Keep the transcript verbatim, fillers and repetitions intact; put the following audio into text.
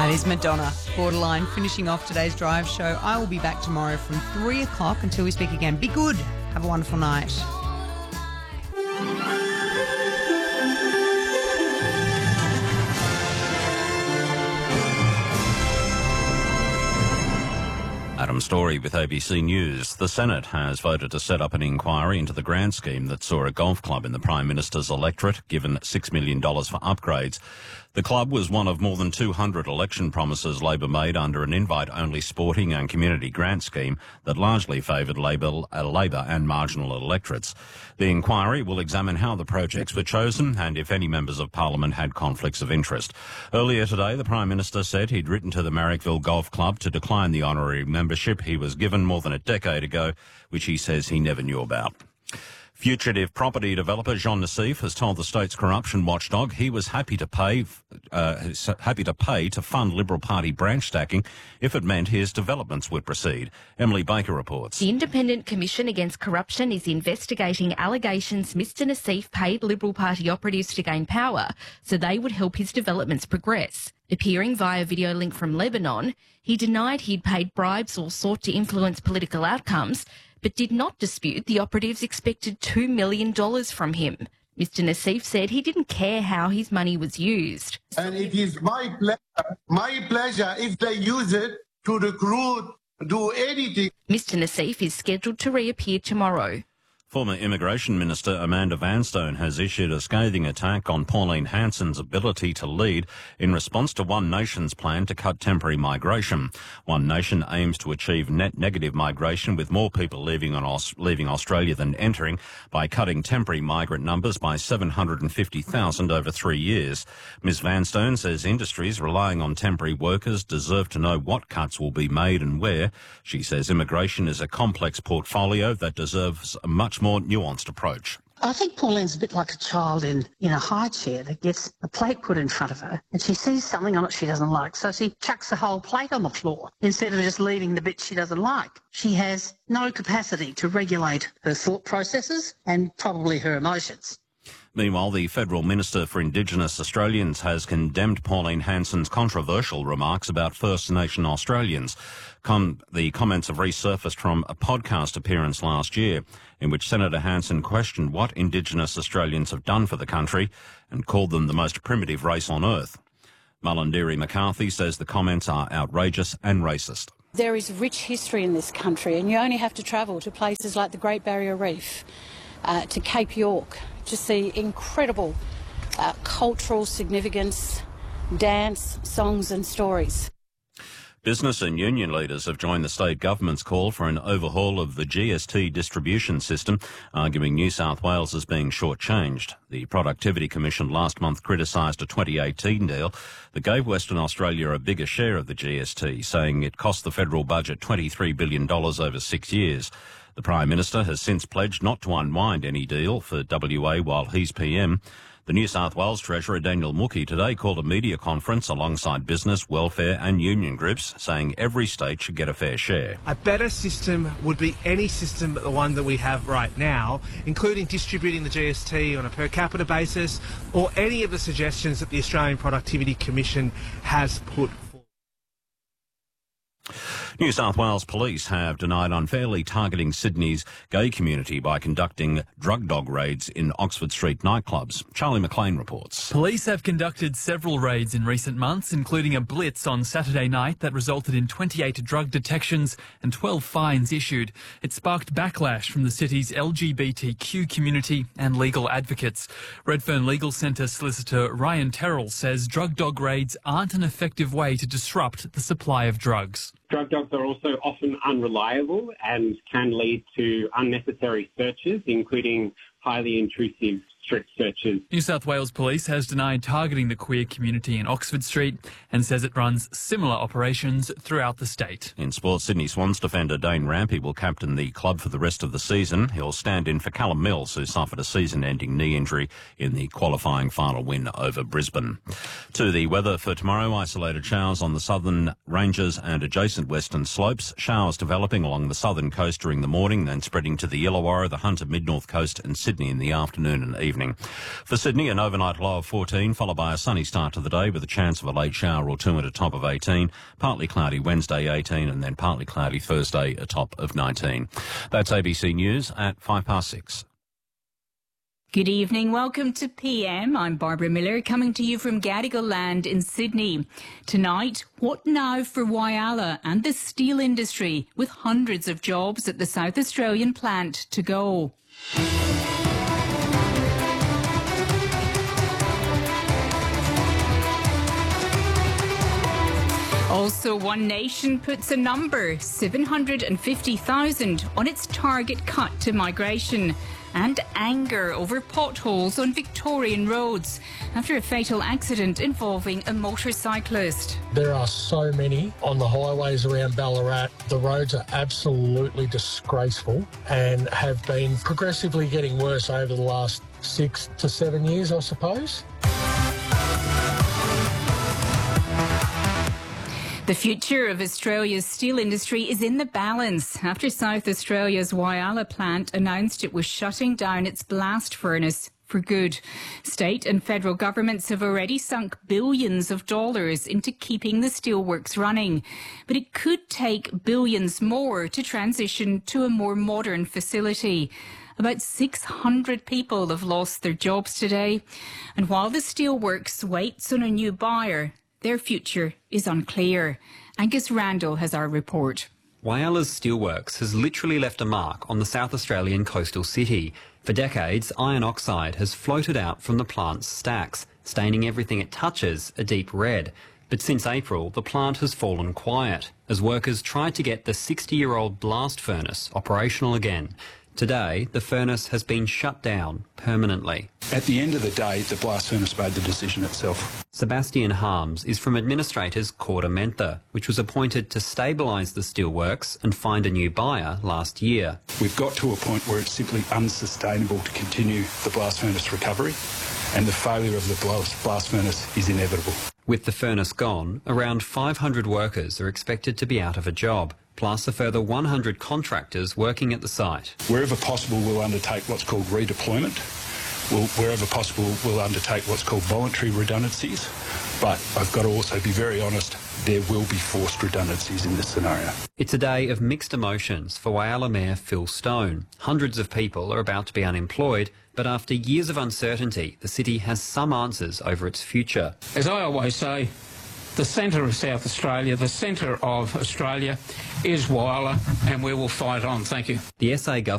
That is Madonna, Borderline, finishing off today's Drive show. I will be back tomorrow from three o'clock until we speak again. Be good. Have a wonderful night. Adam Story with A B C News. The Senate has voted to set up an inquiry into the grant scheme that saw a golf club in the Prime Minister's electorate given six million dollars for upgrades. The club was one of more than two hundred election promises Labor made under an invite-only sporting and community grant scheme that largely favoured Labor, uh, Labor and marginal electorates. The inquiry will examine how the projects were chosen and if any members of Parliament had conflicts of interest. Earlier today, the Prime Minister said he'd written to the Marrickville Golf Club to decline the honorary membership he was given more than a decade ago, which he says he never knew about. Fugitive property developer Jean Nassif has told the state's corruption watchdog he was happy to pay, uh, happy to pay to fund Liberal Party branch stacking if it meant his developments would proceed. Emily Baker reports. The Independent Commission Against Corruption is investigating allegations Mr Nassif paid Liberal Party operatives to gain power so they would help his developments progress. Appearing via video link from Lebanon, he denied he'd paid bribes or sought to influence political outcomes, but did not dispute the operatives expected two million dollars from him. Mr Nassif said he didn't care how his money was used. And it is my pleasure, my pleasure if they use it to recruit, do anything. Mr Nassif is scheduled to reappear tomorrow. Former Immigration Minister Amanda Vanstone has issued a scathing attack on Pauline Hanson's ability to lead in response to One Nation's plan to cut temporary migration. One Nation aims to achieve net negative migration with more people leaving, on Aus- leaving Australia than entering by cutting temporary migrant numbers by seven hundred fifty thousand over three years. Ms Vanstone says industries relying on temporary workers deserve to know what cuts will be made and where. She says immigration is a complex portfolio that deserves a much more nuanced approach. I think Pauline's a bit like a child in, in a high chair that gets a plate put in front of her and she sees something on it she doesn't like, so she chucks the whole plate on the floor instead of just leaving the bit she doesn't like. She has no capacity to regulate her thought processes and probably her emotions. Meanwhile, the Federal Minister for Indigenous Australians has condemned Pauline Hanson's controversial remarks about First Nation Australians. Com- the comments have resurfaced from a podcast appearance last year in which Senator Hanson questioned what Indigenous Australians have done for the country and called them the most primitive race on earth. Mullindiri McCarthy says the comments are outrageous and racist. There is rich history in this country and you only have to travel to places like the Great Barrier Reef, uh, to Cape York, to see incredible uh, cultural significance, dance, songs and stories. Business and union leaders have joined the state government's call for an overhaul of the G S T distribution system, arguing New South Wales is being shortchanged. The Productivity Commission last month criticised a twenty eighteen deal that gave Western Australia a bigger share of the G S T, saying it cost the federal budget twenty-three billion dollars over six years. The Prime Minister has since pledged not to unwind any deal for W A while he's P M. The New South Wales Treasurer Daniel Mookhey today called a media conference alongside business, welfare and union groups, saying every state should get a fair share. A better system would be any system but the one that we have right now, including distributing the G S T on a per capita basis or any of the suggestions that the Australian Productivity Commission has put forward. New South Wales Police have denied unfairly targeting Sydney's gay community by conducting drug dog raids in Oxford Street nightclubs. Charlie McLean reports. Police have conducted several raids in recent months, including a blitz on Saturday night that resulted in twenty-eight drug detections and twelve fines issued. It sparked backlash from the city's L G B T Q community and legal advocates. Redfern Legal Centre solicitor Ryan Terrell says drug dog raids aren't an effective way to disrupt the supply of drugs. Drug dogs are also often unreliable and can lead to unnecessary searches, including highly intrusive strip searches. New South Wales Police has denied targeting the queer community in Oxford Street and says it runs similar operations throughout the state. In sports, Sydney Swans defender Dane Rampy will captain the club for the rest of the season. He'll stand in for Callum Mills, who suffered a season-ending knee injury in the qualifying final win over Brisbane. To the weather for tomorrow, isolated showers on the southern ranges and adjacent western slopes. Showers developing along the southern coast during the morning, then spreading to the Illawarra, the Hunter Mid-North Coast and Sydney in the afternoon and evening. evening. For Sydney, an overnight low of fourteen, followed by a sunny start to the day with a chance of a late shower or two and a top of eighteen. Partly cloudy Wednesday, eighteen, and then partly cloudy Thursday, a top of nineteen. That's A B C News at five past six. Good evening. Welcome to P M. I'm Barbara Miller, coming to you from Gadigal Land in Sydney. Tonight, what now for Whyalla and the steel industry, with hundreds of jobs at the South Australian plant to go. Also, One Nation puts a number, seven hundred fifty thousand, on its target cut to migration. And anger over potholes on Victorian roads after a fatal accident involving a motorcyclist. There are so many on the highways around Ballarat. The roads are absolutely disgraceful and have been progressively getting worse over the last six to seven years, I suppose. The future of Australia's steel industry is in the balance after South Australia's Whyalla plant announced it was shutting down its blast furnace for good. State and federal governments have already sunk billions of dollars into keeping the steelworks running, but it could take billions more to transition to a more modern facility. About six hundred people have lost their jobs today, and while the steelworks waits on a new buyer, their future is unclear. Angus Randall has our report. Whyalla's steelworks has literally left a mark on the South Australian coastal city. For decades, iron oxide has floated out from the plant's stacks, staining everything it touches a deep red. But since April, the plant has fallen quiet as workers tried to get the sixty-year-old blast furnace operational again. Today, the furnace has been shut down permanently. At the end of the day, the blast furnace made the decision itself. Sebastian Harms is from administrators KordaMentha, which was appointed to stabilise the steelworks and find a new buyer last year. We've got to a point where it's simply unsustainable to continue the blast furnace recovery, and the failure of the blast, blast furnace is inevitable. With the furnace gone, around five hundred workers are expected to be out of a job, plus a further one hundred contractors working at the site. Wherever possible, we'll undertake what's called redeployment. We'll, wherever possible, we'll undertake what's called voluntary redundancies. But I've got to also be very honest, there will be forced redundancies in this scenario. It's a day of mixed emotions for Whyalla Mayor Phil Stone. Hundreds of people are about to be unemployed, but after years of uncertainty, the city has some answers over its future. As I always say, the centre of South Australia, the centre of Australia is Whyalla, and we will fight on. Thank you. The S A government